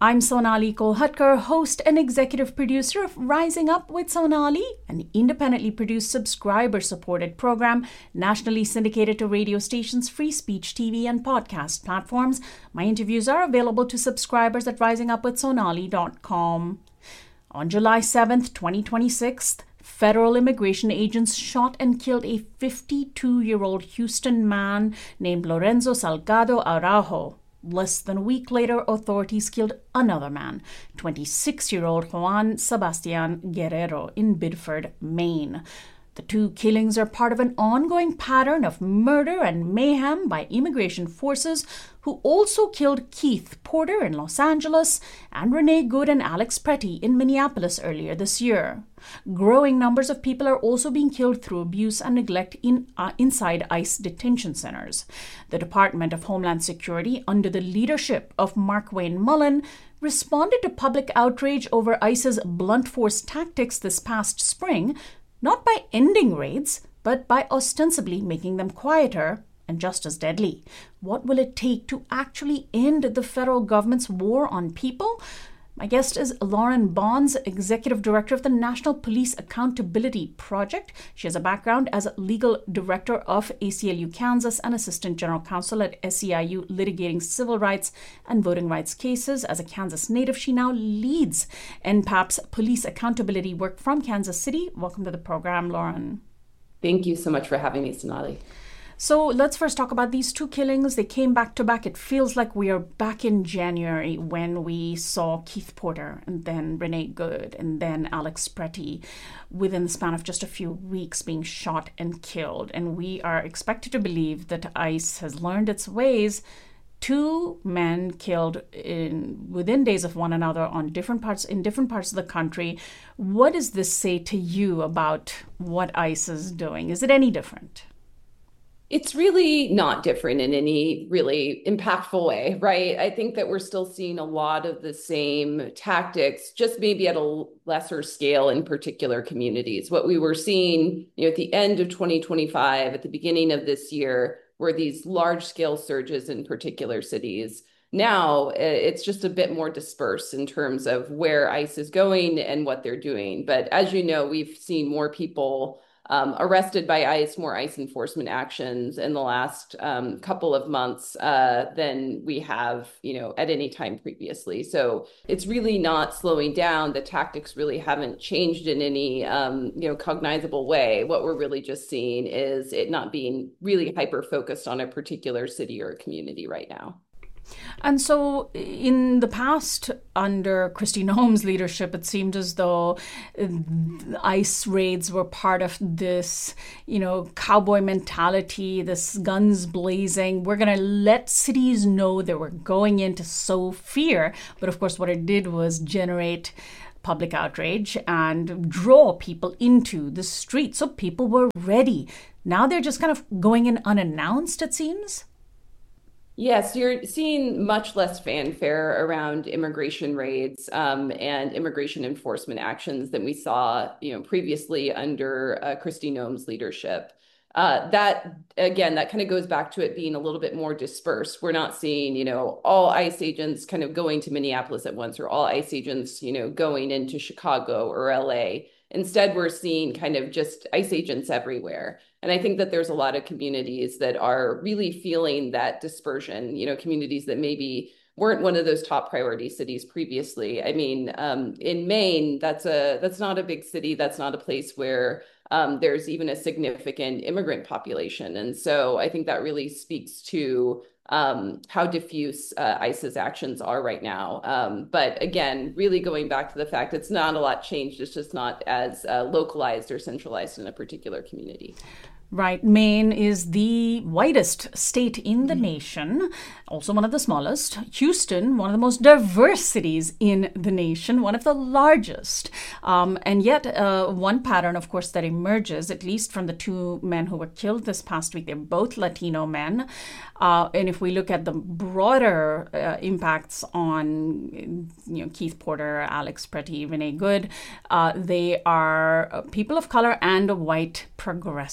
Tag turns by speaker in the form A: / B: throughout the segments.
A: I'm Sonali Kolhatkar, host and executive producer of Rising Up with Sonali, an independently produced subscriber-supported program nationally syndicated to radio stations, free speech TV, and podcast platforms. My interviews are available to subscribers at risingupwithsonali.com. On July 7th, 2026, federal immigration agents shot and killed a 52-year-old Houston man named Lorenzo Salgado Araujo. Less than a week later, authorities killed another man, 26-year-old Juan Sebastian Guerrero, in Biddeford, Maine. The two killings are part of an ongoing pattern of murder and mayhem by immigration forces who also killed Keith Porter in Los Angeles and Renee Good and Alex Pretty in Minneapolis earlier this year. Growing numbers of people are also being killed through abuse and neglect inside ICE detention centers. The Department of Homeland Security, under the leadership of Markwayne Mullin, responded to public outrage over ICE's blunt force tactics this past spring, not by ending raids, but by ostensibly making them quieter and just as deadly. What will it take to actually end the federal government's war on people? My guest is Lauren Bonds, Executive Director of the National Police Accountability Project. She has a background as legal director of ACLU Kansas and Assistant General Counsel at SEIU, litigating civil rights and voting rights cases. As a Kansas native, she now leads NPAP's police accountability work from Kansas City. Welcome to the program, Lauren.
B: Thank you so much for having me, Sonali.
A: So let's first talk about these two killings. They came back to back. It feels like we are back in January when we saw Keith Porter and then Renee Good and then Alex Pretty within the span of just a few weeks being shot and killed. And we are expected to believe that ICE has learned its ways. Two men killed within days of one another in different parts of the country. What does this say to you about what ICE is doing? Is it any different?
B: It's really not different in any really impactful way, right? I think that we're still seeing a lot of the same tactics, just maybe at a lesser scale in particular communities. What we were seeing, at the end of 2025, at the beginning of this year, were these large-scale surges in particular cities. Now, it's just a bit more dispersed in terms of where ICE is going and what they're doing. But as you know, we've seen more people arrested by ICE, more ICE enforcement actions in the last couple of months than we have, at any time previously. So it's really not slowing down. The tactics really haven't changed in any, cognizable way. What we're really just seeing is it not being really hyper-focused on a particular city or community right now.
A: And so in the past, under Kristi Noem's leadership, it seemed as though ICE raids were part of this, cowboy mentality, this guns blazing. We're going to let cities know that we're going in to sow fear. But of course, what it did was generate public outrage and draw people into the street. So people were ready. Now they're just kind of going in unannounced, it seems.
B: Yes, you're seeing much less fanfare around immigration raids and immigration enforcement actions than we saw, previously under Kristi Noem's leadership. That kind of goes back to it being a little bit more dispersed. We're not seeing, all ICE agents kind of going to Minneapolis at once, or all ICE agents, going into Chicago or LA. Instead, we're seeing kind of just ICE agents everywhere. And I think that there's a lot of communities that are really feeling that dispersion, communities that maybe weren't one of those top priority cities previously. I mean, in Maine, that's not a big city. That's not a place where there's even a significant immigrant population. And so I think that really speaks to how diffuse ICE's actions are right now. But again, really going back to the fact it's not a lot changed. It's just not as localized or centralized in a particular community.
A: Right. Maine is the whitest state in the nation, also one of the smallest. Houston, one of the most diverse cities in the nation, one of the largest. And yet one pattern, of course, that emerges, at least from the two men who were killed this past week, they're both Latino men. And if we look at the broader impacts on, Keith Porter, Alex Pretty, Renee Good, they are people of color and white progressives.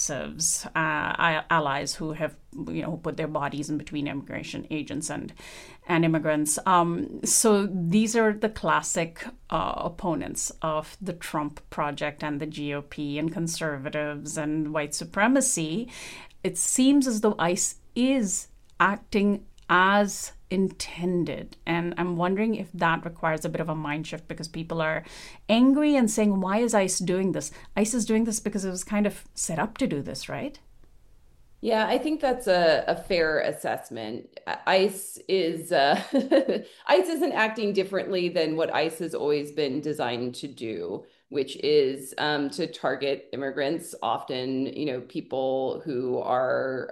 A: ISIS allies who have, put their bodies in between immigration agents and immigrants. So these are the classic opponents of the Trump project and the GOP and conservatives and white supremacy. It seems as though ICE is acting as intended. And I'm wondering if that requires a bit of a mind shift, because people are angry and saying, why is ICE doing this? ICE is doing this because it was kind of set up to do this, right?
B: Yeah, I think that's a fair assessment. ICE is ICE isn't acting differently than what ICE has always been designed to do, which is to target immigrants, often, people who are,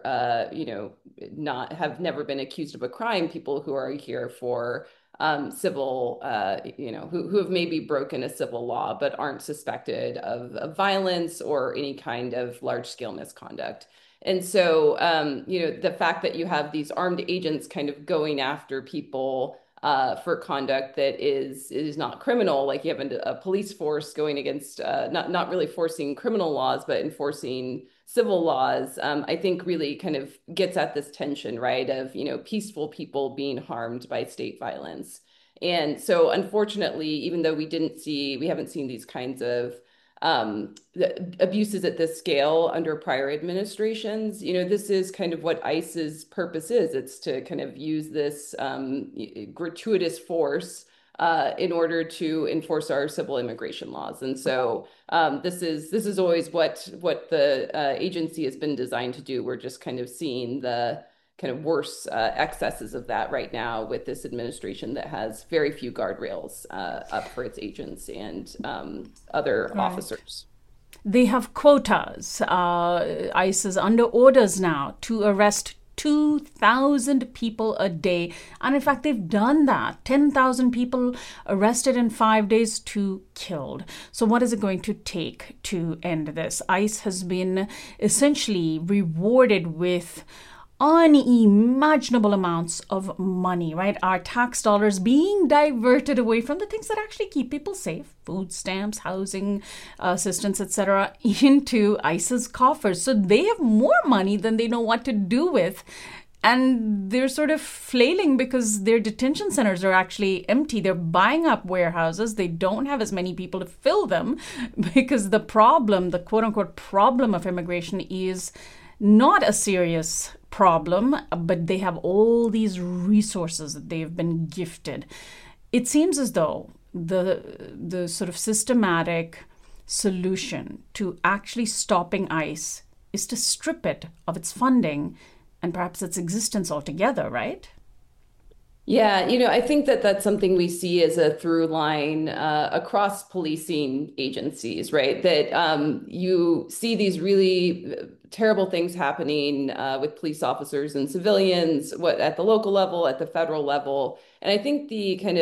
B: not have never been accused of a crime, people who are here for civil, who have maybe broken a civil law but aren't suspected of violence or any kind of large scale misconduct. And so, the fact that you have these armed agents kind of going after people for conduct that is not criminal, like you have a police force going against not really forcing criminal laws, but enforcing civil laws, I think really kind of gets at this tension, right, of peaceful people being harmed by state violence. And so, unfortunately, even though we haven't seen these kinds of the abuses at this scale under prior administrations, this is kind of what ICE's purpose is. It's to kind of use this gratuitous force in order to enforce our civil immigration laws. And so this is always what the agency has been designed to do. We're just kind of seeing the kind of worse excesses of that right now with this administration that has very few guardrails up for its agents and other officers.
A: They have quotas. ICE is under orders now to arrest 2,000 people a day. And in fact, they've done that. 10,000 people arrested in 5 days, 2 killed. So what is it going to take to end this? ICE has been essentially rewarded with unimaginable amounts of money, right? Our tax dollars being diverted away from the things that actually keep people safe, food stamps, housing assistance, etc., into ICE's coffers. So they have more money than they know what to do with. And they're sort of flailing because their detention centers are actually empty. They're buying up warehouses. They don't have as many people to fill them because the problem, the quote unquote problem of immigration is not a serious problem, but they have all these resources that they've been gifted. It seems as though the sort of systematic solution to actually stopping ICE is to strip it of its funding and perhaps its existence altogether, right?
B: Yeah, I think that that's something we see as a through line across policing agencies, right? That you see these really terrible things happening with police officers and civilians, at the local level, at the federal level. And I think the kind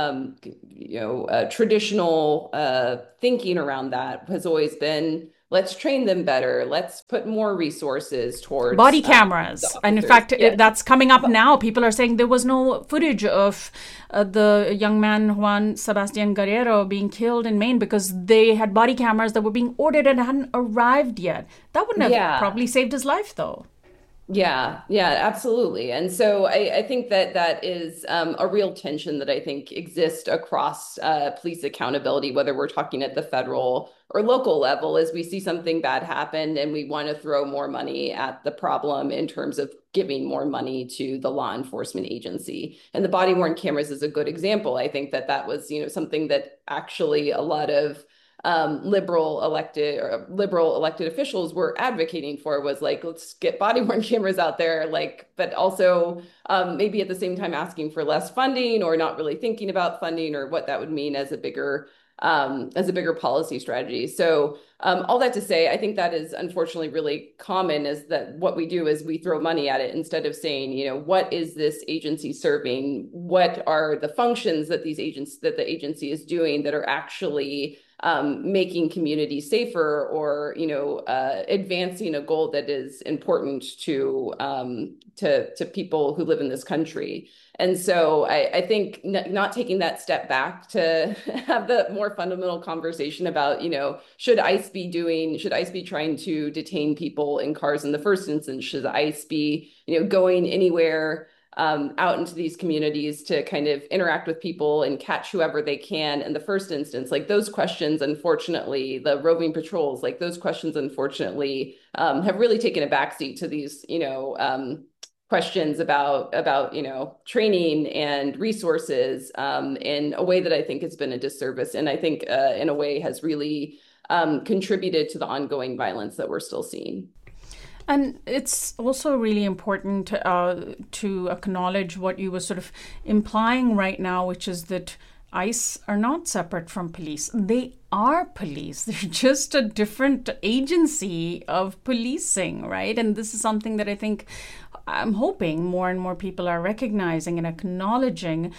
B: of, traditional thinking around that has always been, let's train them better. Let's put more resources towards
A: body cameras. And in fact, that's coming up now. People are saying there was no footage of the young man, Juan Sebastian Guerrero, being killed in Maine because they had body cameras that were being ordered and hadn't arrived yet. That wouldn't have probably saved his life, though.
B: Yeah, absolutely. And so I think that is a real tension that I think exists across police accountability, whether we're talking at the federal or local level, as we see something bad happen and we want to throw more money at the problem in terms of giving more money to the law enforcement agency. And the body worn cameras is a good example. I think that was, something that actually a lot of liberal elected officials were advocating for, was like, let's get body worn cameras out there, but also maybe at the same time asking for less funding or not really thinking about funding or what that would mean as a bigger policy strategy. So all that to say, I think that is unfortunately really common, is that what we do is we throw money at it instead of saying, what is this agency serving? What are the functions that the agency is doing that are actually making communities safer or, advancing a goal that is important to people who live in this country. And so I think not taking that step back to have the more fundamental conversation about, should ICE be trying to detain people in cars in the first instance? Should ICE be, going anywhere out into these communities to kind of interact with people and catch whoever they can in the first instance? Like those questions, unfortunately, the roving patrols, like those questions, unfortunately, have really taken a backseat to these, questions about training and resources in a way that I think has been a disservice, and I think in a way has really contributed to the ongoing violence that we're still seeing.
A: And it's also really important to acknowledge what you were sort of implying right now, which is that ICE are not separate from police. They are police. They're just a different agency of policing, right? And this is something that I think I'm hoping more and more people are recognizing and acknowledging,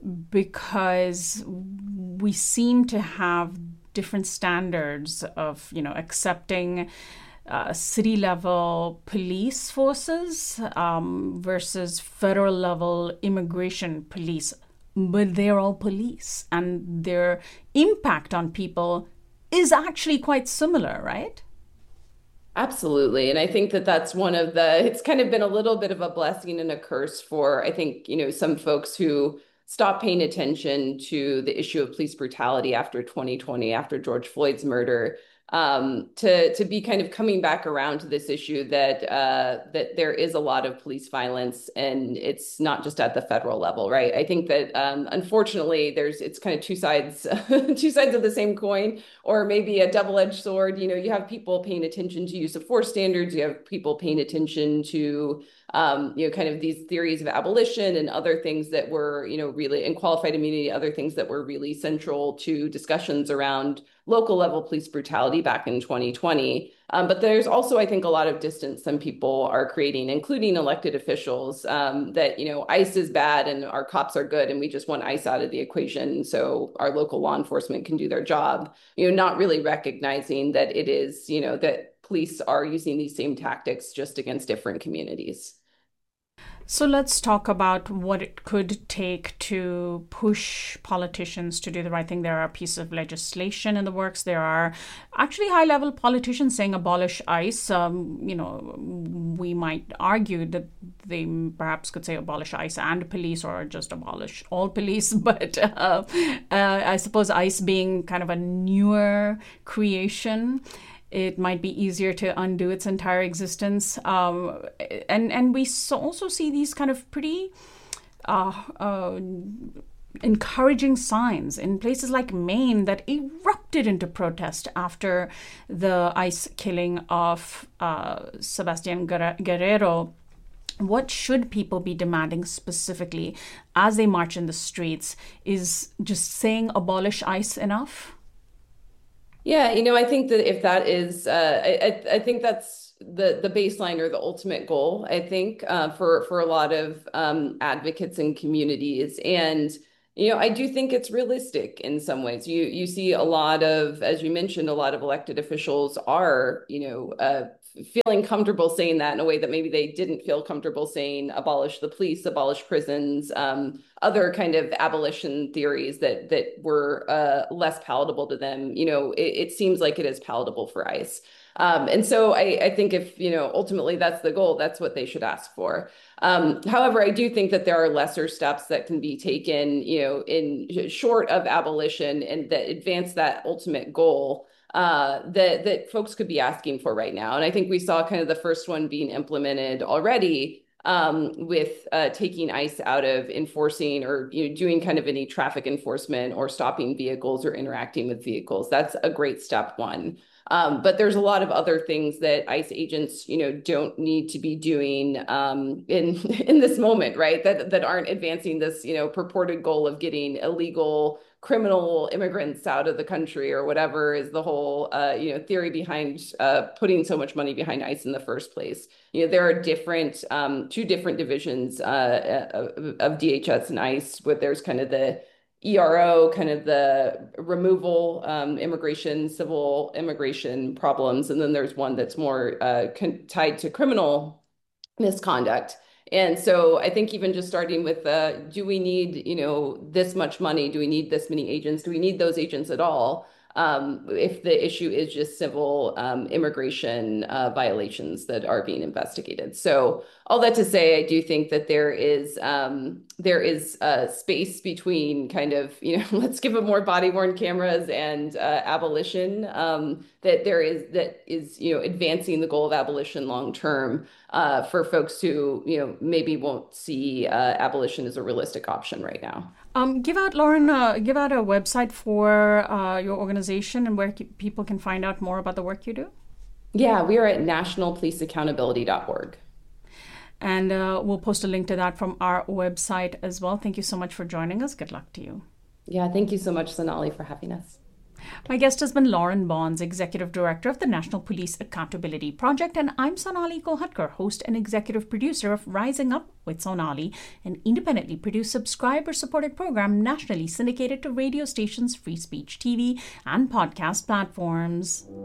A: because we seem to have different standards of, accepting city level police forces versus federal level immigration police. But they're all police, and their impact on people is actually quite similar, right?
B: Absolutely. And I think that that's it's kind of been a little bit of a blessing and a curse for, I think, some folks who stopped paying attention to the issue of police brutality after 2020, after George Floyd's murder, to be kind of coming back around to this issue that that there is a lot of police violence, and it's not just at the federal level, right? I think that unfortunately it's kind of two sides two sides of the same coin, or maybe a double-edged sword. You have people paying attention to use of force standards, you have people paying attention to kind of these theories of abolition and other things that were, really, and qualified immunity, other things that were really central to discussions around local level police brutality back in 2020. But there's also, I think, a lot of distance some people are creating, including elected officials, that, ICE is bad and our cops are good, and we just want ICE out of the equation so our local law enforcement can do their job, not really recognizing that it is, that police are using these same tactics just against different communities.
A: So let's talk about what it could take to push politicians to do the right thing. There are pieces of legislation in the works. There are actually high-level politicians saying abolish ICE. We might argue that they perhaps could say abolish ICE and police, or just abolish all police. But I suppose ICE being kind of a newer creation, it might be easier to undo its entire existence. And we also see these kind of pretty encouraging signs in places like Maine that erupted into protest after the ICE killing of Sebastian Guerrero. What should people be demanding specifically as they march in the streets? Is just saying abolish ICE enough?
B: Yeah, I think that if that is, I think that's the baseline or the ultimate goal, I think, for a lot of advocates and communities. And, I do think it's realistic in some ways. You see a lot of, as you mentioned, a lot of elected officials are, feeling comfortable saying that in a way that maybe they didn't feel comfortable saying abolish the police, abolish prisons, other kind of abolition theories that were less palatable to them. It seems like it is palatable for ICE. And so I think if, ultimately that's the goal, that's what they should ask for. However, I do think that there are lesser steps that can be taken, in short of abolition, and that advance that ultimate goal that folks could be asking for right now. And I think we saw kind of the first one being implemented already, with taking ICE out of enforcing or doing kind of any traffic enforcement or stopping vehicles or interacting with vehicles. That's a great step one. But there's a lot of other things that ICE agents, don't need to be doing in this moment, right? That aren't advancing this, purported goal of getting illegal criminal immigrants out of the country, or whatever is the whole, theory behind putting so much money behind ICE in the first place. There are two different divisions of DHS and ICE, where there's kind of the ERO, kind of the removal, immigration, civil immigration problems. And then there's one that's more tied to criminal misconduct. And so I think even just starting with do we need, this much money? Do we need this many agents? Do we need those agents at all? If the issue is just civil immigration violations that are being investigated. So all that to say, I do think that there is space between kind of, let's give them more body-worn cameras and abolition, that is advancing the goal of abolition long term for folks who maybe won't see abolition as a realistic option right now.
A: Lauren, give out a website for your organization and where people can find out more about the work you do.
B: Yeah, we are at nationalpoliceaccountability.org.
A: And we'll post a link to that from our website as well. Thank you so much for joining us. Good luck to you.
B: Yeah, thank you so much, Sonali, for having us.
A: My guest has been Lauren Bonds, Executive Director of the National Police Accountability Project, and I'm Sonali Kolhatkar, host and executive producer of Rising Up with Sonali, an independently produced subscriber-supported program nationally syndicated to radio stations, free speech TV, and podcast platforms.